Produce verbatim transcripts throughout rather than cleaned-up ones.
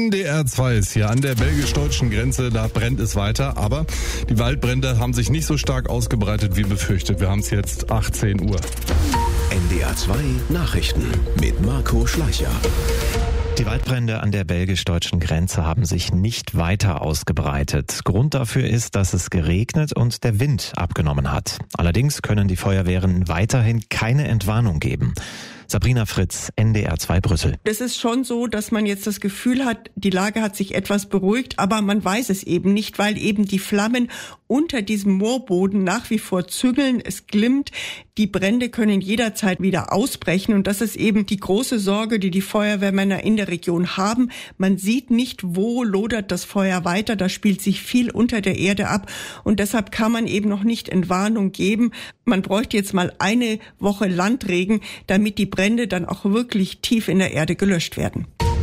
N D R zwei ist hier an der belgisch-deutschen Grenze, da brennt es weiter, aber die Waldbrände haben sich nicht so stark ausgebreitet wie befürchtet. Wir haben es jetzt achtzehn Uhr. N D R zwei Nachrichten mit Marco Schleicher. Die Waldbrände an der belgisch-deutschen Grenze haben sich nicht weiter ausgebreitet. Grund dafür ist, dass es geregnet und der Wind abgenommen hat. Allerdings können die Feuerwehren weiterhin keine Entwarnung geben. Sabrina Fritz, N D R zwei Brüssel. Es ist schon so, dass man jetzt das Gefühl hat, die Lage hat sich etwas beruhigt, aber man weiß es eben nicht, weil eben die Flammen unter diesem Moorboden nach wie vor züngeln. Es glimmt. Die Brände können jederzeit wieder ausbrechen und das ist eben die große Sorge, die die Feuerwehrmänner in der Region haben. Man sieht nicht, wo lodert das Feuer weiter. Da spielt sich viel unter der Erde ab und deshalb kann man eben noch nicht Entwarnung geben. Man bräuchte jetzt mal eine Woche Landregen, damit die Brände dann auch wirklich tief in der Erde gelöscht werden.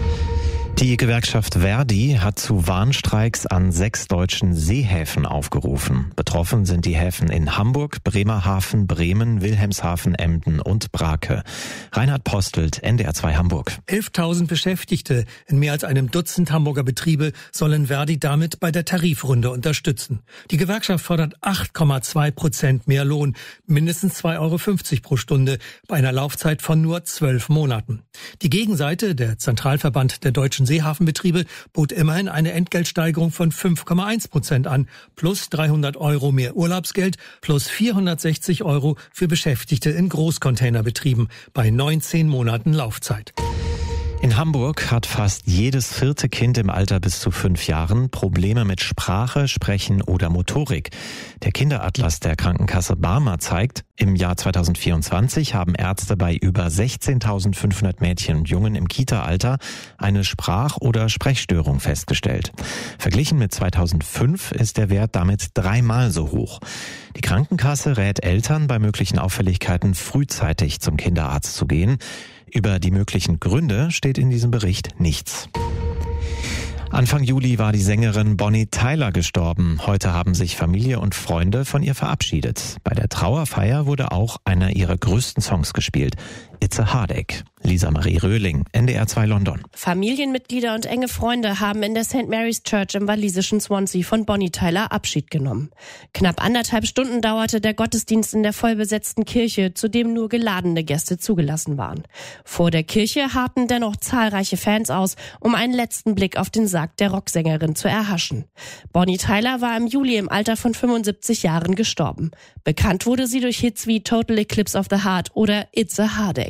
Die Gewerkschaft Verdi hat zu Warnstreiks an sechs deutschen Seehäfen aufgerufen. Betroffen sind die Häfen in Hamburg, Bremerhaven, Bremen, Wilhelmshaven, Emden und Brake. Reinhard Postelt, N D R zwei Hamburg. elftausend Beschäftigte in mehr als einem Dutzend Hamburger Betriebe sollen Verdi damit bei der Tarifrunde unterstützen. Die Gewerkschaft fordert acht Komma zwei Prozent mehr Lohn, mindestens zwei Euro fünfzig pro Stunde, bei einer Laufzeit von nur zwölf Monaten. Die Gegenseite, der Zentralverband der deutschen Seehafenbetriebe, bot immerhin eine Entgeltsteigerung von fünf Komma eins Prozent an, plus dreihundert Euro mehr Urlaubsgeld, plus vierhundertsechzig Euro für Beschäftigte in Großcontainerbetrieben bei neunzehn Monaten Laufzeit. In Hamburg hat fast jedes vierte Kind im Alter bis zu fünf Jahren Probleme mit Sprache, Sprechen oder Motorik. Der Kinderatlas der Krankenkasse Barmer zeigt, im Jahr zweitausendvierundzwanzig haben Ärzte bei über sechzehntausendfünfhundert Mädchen und Jungen im Kita-Alter eine Sprach- oder Sprechstörung festgestellt. Verglichen mit zweitausendfünf ist der Wert damit dreimal so hoch. Die Krankenkasse rät Eltern, bei möglichen Auffälligkeiten frühzeitig zum Kinderarzt zu gehen. Über die möglichen Gründe steht in diesem Bericht nichts. Anfang Juli war die Sängerin Bonnie Tyler gestorben. Heute haben sich Familie und Freunde von ihr verabschiedet. Bei der Trauerfeier wurde auch einer ihrer größten Songs gespielt, It's a Heartache. Lisa Marie Röhling, N D R zwei London. Familienmitglieder und enge Freunde haben in der Saint Mary's Church im walisischen Swansea von Bonnie Tyler Abschied genommen. Knapp anderthalb Stunden dauerte der Gottesdienst in der vollbesetzten Kirche, zu dem nur geladene Gäste zugelassen waren. Vor der Kirche harrten dennoch zahlreiche Fans aus, um einen letzten Blick auf den Sarg der Rocksängerin zu erhaschen. Bonnie Tyler war im Juli im Alter von fünfundsiebzig Jahren gestorben. Bekannt wurde sie durch Hits wie Total Eclipse of the Heart oder It's a Heartache.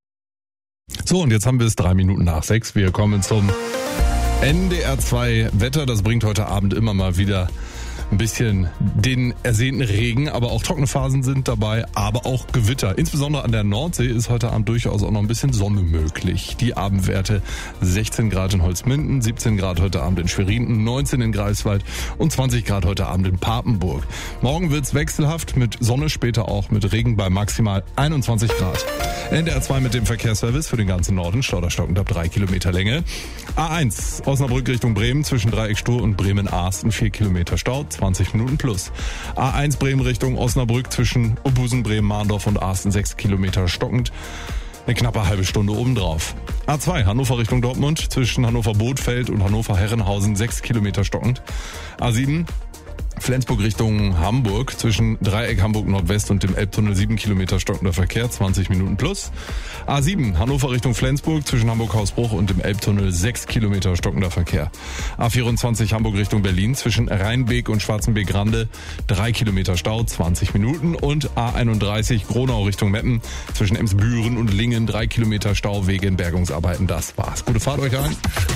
So, und jetzt haben wir es drei Minuten nach sechs. Wir kommen zum N D R zwei Wetter. Das bringt heute Abend immer mal wieder ein bisschen den ersehnten Regen, aber auch trockene Phasen sind dabei, aber auch Gewitter. Insbesondere an der Nordsee ist heute Abend durchaus auch noch ein bisschen Sonne möglich. Die Abendwerte sechzehn Grad in Holzminden, siebzehn Grad heute Abend in Schwerin, neunzehn in Greifswald und zwanzig Grad heute Abend in Papenburg. Morgen wird's wechselhaft mit Sonne, später auch mit Regen bei maximal einundzwanzig Grad. N D R zwei mit dem Verkehrsservice für den ganzen Norden, stauderstockend ab drei Kilometer Länge. A eins, Osnabrück Richtung Bremen, zwischen Dreieck Stur und Bremen-Aasten, vier Kilometer Stau, zwanzig Minuten plus. A eins Bremen Richtung Osnabrück, zwischen Obusen, Bremen, Mahndorf und Aasten, sechs Kilometer stockend. Eine knappe halbe Stunde obendrauf. A zwei, Hannover Richtung Dortmund, zwischen Hannover-Bothfeld und Hannover-Herrenhausen, sechs Kilometer stockend. A sieben, Flensburg Richtung Hamburg, zwischen Dreieck Hamburg Nordwest und dem Elbtunnel, sieben Kilometer stockender Verkehr, zwanzig Minuten plus. A sieben, Hannover Richtung Flensburg, zwischen Hamburg-Hausbruch und dem Elbtunnel, sechs Kilometer stockender Verkehr. A vierundzwanzig, Hamburg Richtung Berlin, zwischen Rheinbeek und Schwarzenbeek-Rande, drei Kilometer Stau, zwanzig Minuten. Und A einunddreißig, Gronau Richtung Meppen, zwischen Emsbüren und Lingen, drei Kilometer Stau wegen Bergungsarbeiten. Das war's. Gute Fahrt euch rein.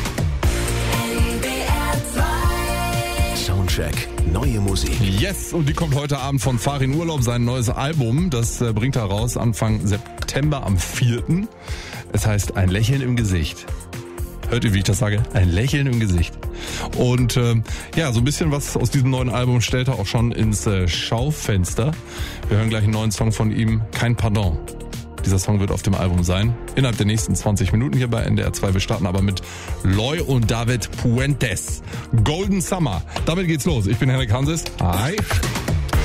Soundcheck, neue Musik. Yes, und die kommt heute Abend von Farin Urlaub, sein neues Album. Das äh, bringt er raus Anfang September am vierten Es heißt Ein Lächeln im Gesicht. Hört ihr, wie ich das sage? Ein Lächeln im Gesicht. Und äh, ja, so ein bisschen was aus diesem neuen Album stellt er auch schon ins äh, Schaufenster. Wir hören gleich einen neuen Song von ihm, Kein Pardon. Dieser Song wird auf dem Album sein. Innerhalb der nächsten zwanzig Minuten hier bei N D R zwei. Wir starten aber mit Loy und David Puentes. Golden Summer. Damit geht's los. Ich bin Henrik Hanses. Hi.